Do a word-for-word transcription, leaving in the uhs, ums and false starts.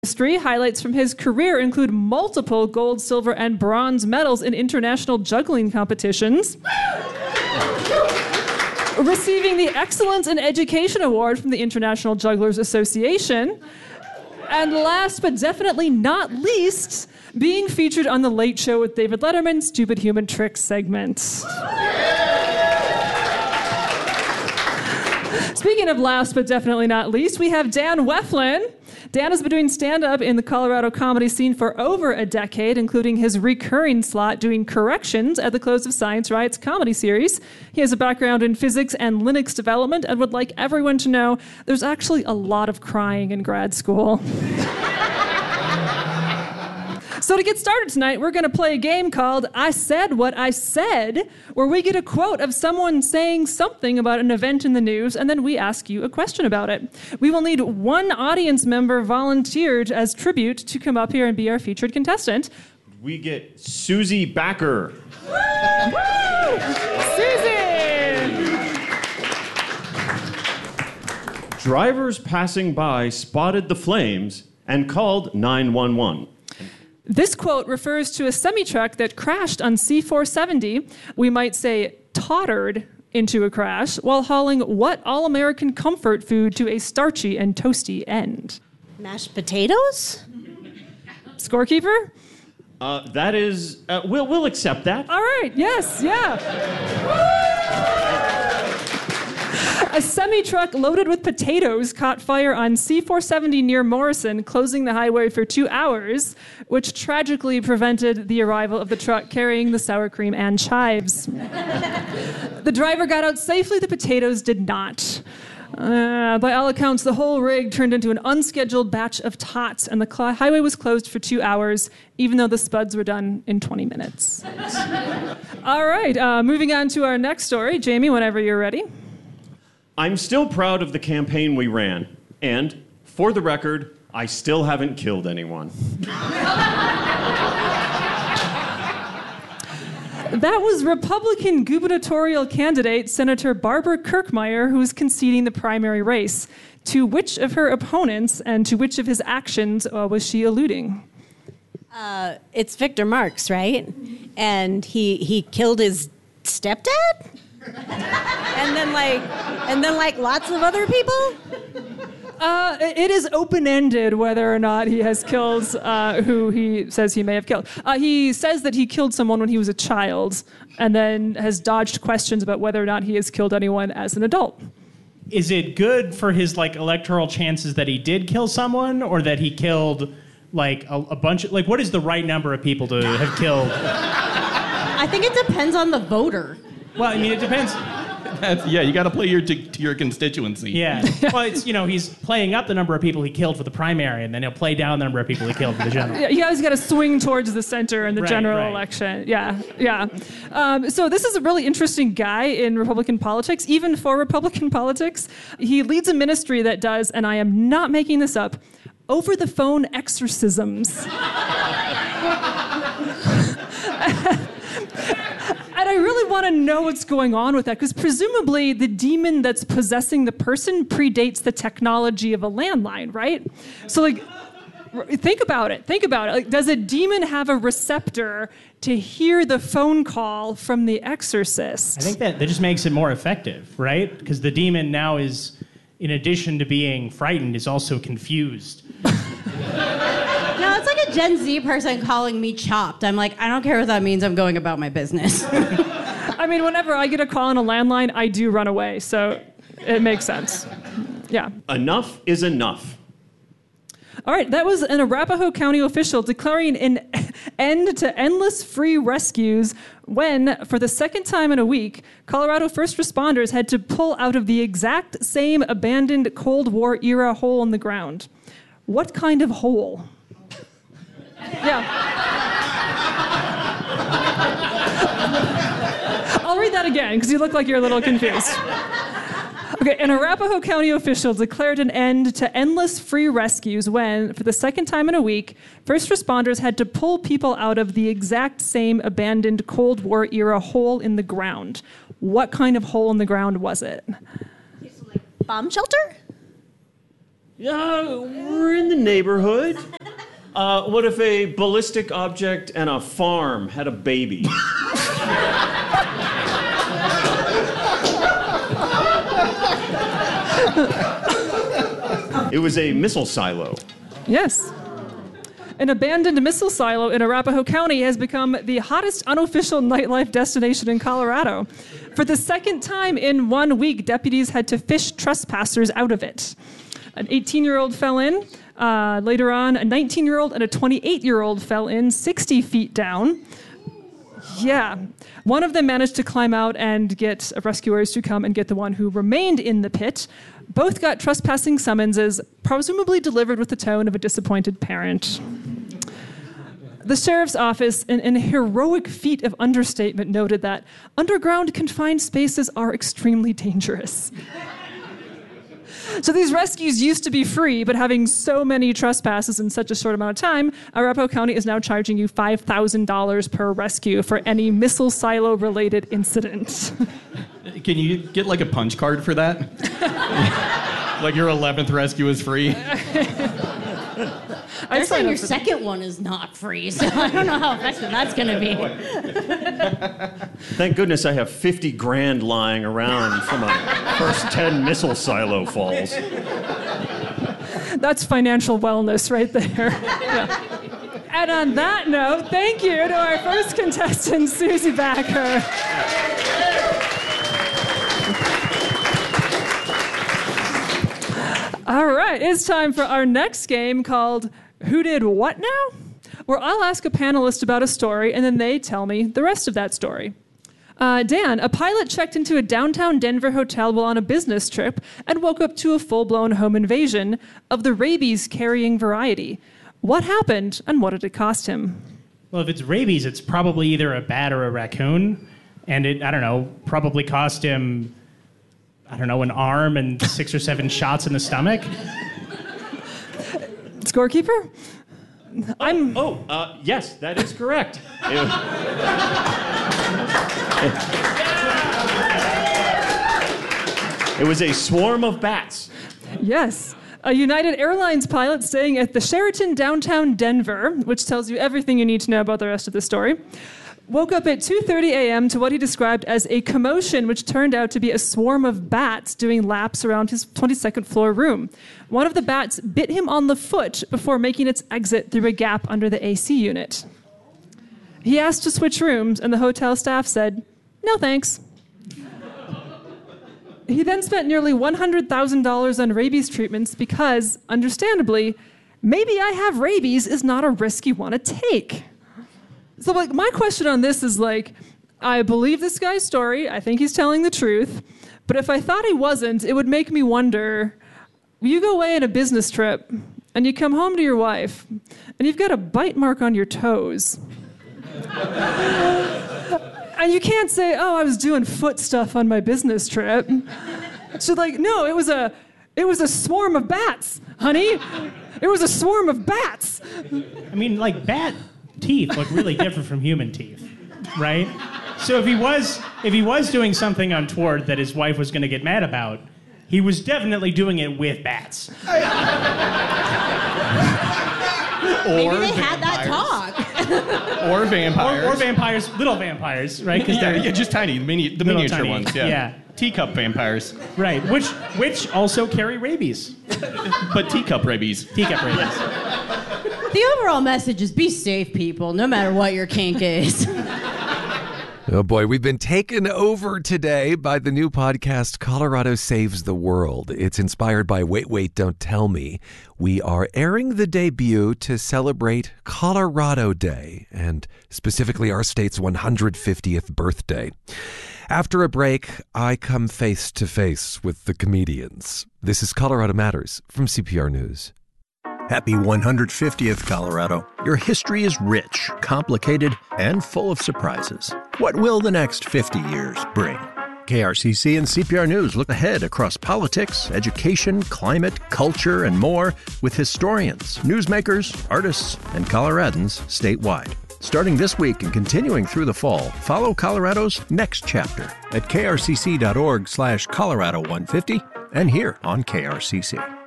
History highlights from his career include multiple gold, silver, and bronze medals in international juggling competitions. Receiving the Excellence in Education Award from the International Jugglers Association. And last but definitely not least, being featured on The Late Show with David Letterman's Stupid Human Tricks segment. Speaking of last but definitely not least, we have Dan Weflin. Dan has been doing stand-up in the Colorado comedy scene for over a decade, including his recurring slot doing corrections at the close of Science Riot's comedy series. He has a background in physics and Linux development and would like everyone to know there's actually a lot of crying in grad school. So to get started tonight, we're going to play a game called I Said What I Said, where we get a quote of someone saying something about an event in the news, and then we ask you a question about it. We will need one audience member volunteered as tribute to come up here and be our featured contestant. We get Susie Backer. Woo! Susie! Drivers passing by spotted the flames and called nine one one. This quote refers to a semi-truck that crashed on C four seventy. We might say tottered into a crash while hauling what all-American comfort food to a starchy and toasty end? Mashed potatoes? Scorekeeper? Uh, that is, uh, we'll, we'll accept that. All right, yes, yeah. A semi-truck loaded with potatoes caught fire on C four seventy near Morrison, closing the highway for two hours, which tragically prevented the arrival of the truck carrying the sour cream and chives. The driver got out safely, the potatoes did not. Uh, by all accounts, the whole rig turned into an unscheduled batch of tots, and the cl- highway was closed for two hours, even though the spuds were done in twenty minutes. All right, uh, moving on to our next story. Jamie, whenever you're ready. I'm still proud of the campaign we ran, and, for the record, I still haven't killed anyone. That was Republican gubernatorial candidate Senator Barbara Kirkmeyer, who was conceding the primary race. To which of her opponents and to which of his actions uh, was she alluding? Uh, it's Victor Marx, right? And he he killed his stepdad? And then like and then like lots of other people? Uh, it is open-ended whether or not he has killed uh, who he says he may have killed. Uh, he says that he killed someone when he was a child, and then has dodged questions about whether or not he has killed anyone as an adult. Is it good for his like electoral chances that he did kill someone, or that he killed like a, a bunch of like what is the right number of people to have killed? I think it depends on the voter. Well, I mean, it depends. That's, yeah, you got to play your to, to your constituency. Yeah. Well, it's, you know, he's playing up the number of people he killed for the primary, and then he'll play down the number of people he killed for the general. Yeah, you guys got to swing towards the center in the Right, general right. election. Yeah, yeah. Um, so this is a really interesting guy in Republican politics, even for Republican politics. He leads a ministry that does, and I am not making this up, over-the-phone exorcisms. And I really want to know what's going on with that, because presumably the demon that's possessing the person predates the technology of a landline, right? So, like, think about it. Think about it. Like, does a demon have a receptor to hear the phone call from the exorcist? I think that, that just makes it more effective, right? Because the demon now is, in addition to being frightened, is also confused. No, it's like a Gen Z person calling me chopped. I'm like, I don't care what that means. I'm going about my business. I mean, whenever I get a call on a landline, I do run away, so it makes sense. Yeah. Enough is enough. All right, that was an Arapahoe County official declaring an end to endless free rescues when, for the second time in a week, Colorado first responders had to pull out of the exact same abandoned Cold War-era hole in the ground. What kind of hole? Yeah. I'll read that again, because you look like you're a little confused. Okay, an Arapahoe County official declared an end to endless free rescues when, for the second time in a week, first responders had to pull people out of the exact same abandoned Cold War-era hole in the ground. What kind of hole in the ground was it? Bomb shelter? Yeah, we're in the neighborhood. Uh, what if a ballistic object and a farm had a baby? It was a missile silo. Yes. An abandoned missile silo in Arapahoe County has become the hottest unofficial nightlife destination in Colorado. For the second time in one week, deputies had to fish trespassers out of it. An eighteen-year-old fell in. Uh, later on, a nineteen-year-old and a twenty-eight-year-old fell in sixty feet down. Yeah. One of them managed to climb out and get rescuers to come and get the one who remained in the pit. Both got trespassing summonses, presumably delivered with the tone of a disappointed parent. The sheriff's office, in, in a heroic feat of understatement, noted that underground confined spaces are extremely dangerous. So these rescues used to be free, but having so many trespasses in such a short amount of time, Arapahoe County is now charging you five thousand dollars per rescue for any missile silo-related incident. Can you get like a punch card for that? Like your eleventh rescue is free? They're saying your second one is not free, so I don't know how effective that's going to be. Thank goodness I have fifty grand lying around from my first ten missile silo falls. That's financial wellness right there. Yeah. And on that note, thank you to our first contestant, Susie Backer. All right, it's time for our next game called Who Did What Now? Where I'll ask a panelist about a story and then they tell me the rest of that story. Uh, Dan, a pilot checked into a downtown Denver hotel while on a business trip and woke up to a full-blown home invasion of the rabies-carrying variety. What happened and what did it cost him? Well, if it's rabies, it's probably either a bat or a raccoon. And it, I don't know, probably cost him, I don't know, an arm and six or seven shots in the stomach. Scorekeeper? I'm. Oh, oh uh, yes, that is correct. It, it was a swarm of bats. Yes. A United Airlines pilot staying at the Sheraton downtown Denver, which tells you everything you need to know about the rest of the story, woke up at two thirty a.m. to what he described as a commotion, which turned out to be a swarm of bats doing laps around his twenty-second floor room. One of the bats bit him on the foot before making its exit through a gap under the A C unit. He asked to switch rooms, and the hotel staff said, "No thanks." He then spent nearly one hundred thousand dollars on rabies treatments because, understandably, maybe I have rabies is not a risk you want to take. So, like, my question on this is, like, I believe this guy's story. I think he's telling the truth. But if I thought he wasn't, it would make me wonder, you go away on a business trip, and you come home to your wife, and you've got a bite mark on your toes. And you can't say, oh, I was doing foot stuff on my business trip. So, like, no, it was a, it was a swarm of bats, honey. It was a swarm of bats. I mean, like, bat teeth look really different from human teeth, right? So if he was if he was doing something untoward that his wife was going to get mad about, he was definitely doing it with bats. Maybe they had that talk. Or vampires. Or, or vampires, little vampires, right? Because Yeah, they're yeah, just tiny, mini, the little miniature tiny, ones. Yeah. yeah. Teacup vampires, Right, which which also carry rabies. but teacup rabies. Teacup rabies. The overall message is be safe, people, no matter what your kink is. Oh boy, we've been taken over today by the new podcast, Colorado Saves the World. It's inspired by Wait, Wait, Don't Tell Me. We are airing the debut to celebrate Colorado Day, and specifically our state's one hundred fiftieth birthday. After a break, I come face to face with the comedians. This is Colorado Matters from C P R News. Happy one hundred fiftieth, Colorado. Your history is rich, complicated, and full of surprises. What will the next fifty years bring? K R C C and C P R News look ahead across politics, education, climate, culture, and more with historians, newsmakers, artists, and Coloradans statewide. Starting this week and continuing through the fall, follow Colorado's next chapter at krcc.org slash Colorado 150 and here on K R C C.